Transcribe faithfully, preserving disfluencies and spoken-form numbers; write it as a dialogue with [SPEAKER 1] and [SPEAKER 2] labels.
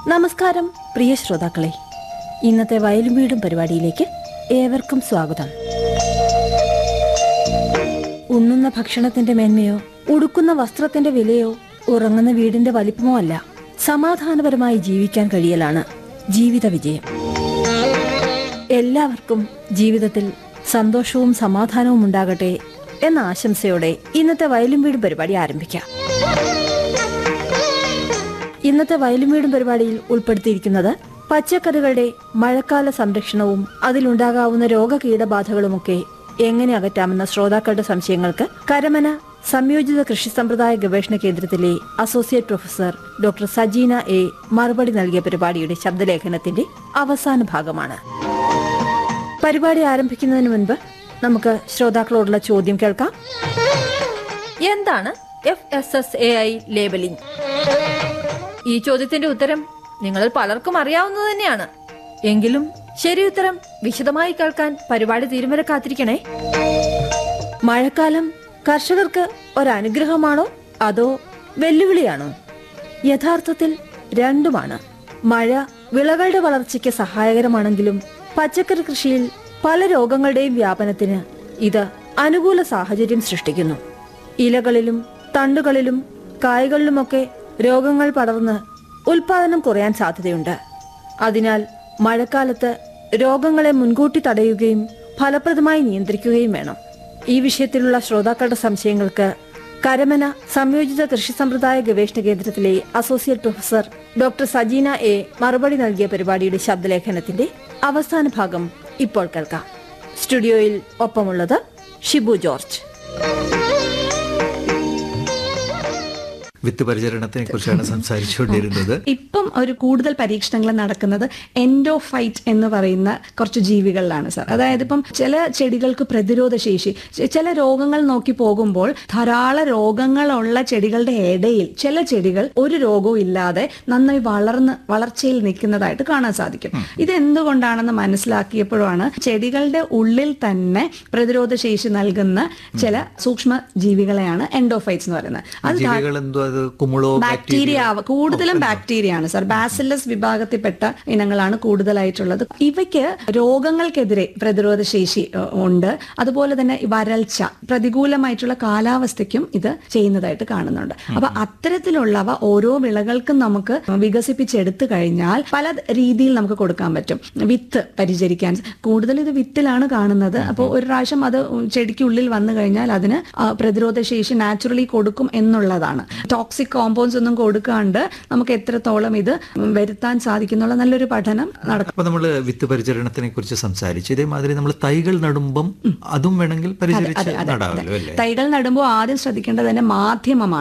[SPEAKER 1] നമസ്കാരം പ്രിയ ശ്രോതാക്കളെ, ഇന്നത്തെ വയലും വീടും പരിപാടിയിലേക്ക് ഏവർക്കും സ്വാഗതം. ഉണ്ണുന്ന ഭക്ഷണത്തിന്റെ മേന്മയോ ഉടുക്കുന്ന വസ്ത്രത്തിന്റെ വിലയോ ഉറങ്ങുന്ന വീടിന്റെ വലിപ്പമോ അല്ല, സമാധാനപരമായി ജീവിക്കാൻ കഴിയലാണ് ജീവിത വിജയം. എല്ലാവർക്കും ജീവിതത്തിൽ സന്തോഷവും സമാധാനവും ഉണ്ടാകട്ടെ എന്ന ആശംസയോടെ ഇന്നത്തെ വയലും വീടും പരിപാടി ആരംഭിക്കാം. ഇന്നത്തെ വയലും വീടും പരിപാടിയിൽ ഉൾപ്പെടുത്തിയിരിക്കുന്നത് പച്ചക്കറികളുടെ മഴക്കാല സംരക്ഷണവും അതിലുണ്ടാകാവുന്ന രോഗകീടബാധകളുമൊക്കെ എങ്ങനെ അകറ്റാമെന്ന ശ്രോതാക്കളുടെ സംശയങ്ങൾക്ക് കരമന സംയോജിത കൃഷി സമ്പ്രദായ ഗവേഷണ കേന്ദ്രത്തിലെ associate professor doctor Sajina A മറുപടി നൽകിയ പരിപാടിയുടെ ശബ്ദലേഖനത്തിന്റെ അവസാന ഭാഗമാണ്. പരിപാടി ആരംഭിക്കുന്നതിന് മുൻപ് നമുക്ക് ശ്രോതാക്കളോടുള്ള ചോദ്യം കേൾക്കാം. എന്താണ് F S S A I labelling? ഈ ചോദ്യത്തിന്റെ ഉത്തരം നിങ്ങളിൽ പലർക്കും അറിയാവുന്നത് തന്നെയാണ്. എങ്കിലും ശരി ഉത്തരം വിശദമായി കേൾക്കാൻ പരിപാടി തീരും വരെ കാത്തിരിക്കണേ. മഴക്കാലം കർഷകർക്ക് ഒരനുഗ്രഹമാണോ അതോ വെല്ലുവിളിയാണോ? യഥാർത്ഥത്തിൽ രണ്ടുമാണ്. മഴ വിളകളുടെ വളർച്ചയ്ക്ക് സഹായകരമാണെങ്കിലും പച്ചക്കറി കൃഷിയിൽ പല രോഗങ്ങളുടെയും വ്യാപനത്തിന് ഇത് അനുകൂല സാഹചര്യം സൃഷ്ടിക്കുന്നു. ഇലകളിലും തണ്ടുകളിലും കായ്കളിലുമൊക്കെ രോഗങ്ങൾ പടർന്ന് ഉൽപാദനം കുറയാൻ സാധ്യതയുണ്ട്. അതിനാൽ മഴക്കാലത്ത് രോഗങ്ങളെ മുൻകൂട്ടി തടയുകയും ഫലപ്രദമായി നിയന്ത്രിക്കുകയും വേണം. ഈ വിഷയത്തിലുള്ള ശ്രോതാക്കളുടെ സംശയങ്ങൾക്ക് കരമന സംയോജിത കൃഷി സമ്പ്രദായ ഗവേഷണ കേന്ദ്രത്തിലെ associate professor doctor Sajina A മറുപടി നൽകിയ പരിപാടിയുടെ ശബ്ദലേഖനത്തിന്റെ അവസാന ഭാഗം ഇപ്പോൾ കേൾക്കാം. സ്റ്റുഡിയോയിൽ ഒപ്പമുള്ളത് ഷിബു ജോർജ്.
[SPEAKER 2] വിത്ത് പരിചരണത്തിനെ കുറിച്ചാണ് സംസാരിച്ചുകൊണ്ടിരുന്നത്.
[SPEAKER 3] ഇപ്പം ഒരു കൂടുതൽ പരീക്ഷണങ്ങൾ നടക്കുന്നത് എൻഡോഫൈറ്റ് എന്ന് പറയുന്ന കുറച്ച് ജീവികളിലാണ് സാർ. അതായത് ഇപ്പം ചില ചെടികൾക്ക് പ്രതിരോധ ശേഷി, ചില രോഗങ്ങൾ നോക്കി പോകുമ്പോൾ ധാരാളം രോഗങ്ങളുള്ള ചെടികളുടെ ഇടയിൽ ചില ചെടികൾ ഒരു രോഗവും ഇല്ലാതെ നന്നായി വളർന്ന് വളർച്ചയിൽ നിൽക്കുന്നതായിട്ട് കാണാൻ സാധിക്കും. ഇത് എന്തുകൊണ്ടാണെന്ന് മനസ്സിലാക്കിയപ്പോഴാണ് ചെടികളുടെ ഉള്ളിൽ തന്നെ പ്രതിരോധ ശേഷി നൽകുന്ന ചില സൂക്ഷ്മ ജീവികളെയാണ് എൻഡോഫൈറ്റ്സ് എന്ന് പറയുന്നത്. അത് ബാക്ടീരിയ, കൂടുതലും ബാക്ടീരിയ ആണ് സാർ. ബാസിലസ് വിഭാഗത്തിൽപ്പെട്ട ഇനങ്ങളാണ് കൂടുതലായിട്ടുള്ളത്. ഇവയ്ക്ക് രോഗങ്ങൾക്കെതിരെ പ്രതിരോധ ശേഷി ഉണ്ട്. അതുപോലെ തന്നെ വരൾച്ച, പ്രതികൂലമായിട്ടുള്ള കാലാവസ്ഥയ്ക്കും ഇത് ചെയ്യുന്നതായിട്ട് കാണുന്നുണ്ട്. അപ്പൊ അത്തരത്തിലുള്ളവ ഓരോ വിളകൾക്കും നമുക്ക് വികസിപ്പിച്ചെടുത്തു കഴിഞ്ഞാൽ പല രീതിയിൽ നമുക്ക് കൊടുക്കാൻ പറ്റും. വിത്ത് പരിചരിക്കാൻ കൂടുതൽ ഇത് വിത്തിലാണ് കാണുന്നത്. അപ്പോൾ ഒരു പ്രാവശ്യം അത് ചെടിക്കുള്ളിൽ വന്നു കഴിഞ്ഞാൽ അതിന് പ്രതിരോധ ശേഷി നാച്ചുറലി കൊടുക്കും എന്നുള്ളതാണ്. ടോക്സിക് കോമ്പൗണ്ട്സ് ഒന്നും കൊടുക്കാണ്ട് നമുക്ക് എത്രത്തോളം ഇത് വരുത്താൻ സാധിക്കുന്നുള്ള നല്ലൊരു പഠനം നടക്കും.
[SPEAKER 2] അപ്പൊ നമ്മള് വിത്ത് പരിചരണത്തിനെ കുറിച്ച് സംസാരിച്ചു. ഇതേമാതിരി നമ്മൾ തൈകൾ നടുമ്പം അതും വേണമെങ്കിൽ പരിചരിച്ച് നടാമല്ലോ അല്ലേ?
[SPEAKER 3] തൈകൾ നടുമ്പോൾ ആദ്യം ശ്രദ്ധിക്കേണ്ടത് തന്നെ മാധ്യമമാണ്.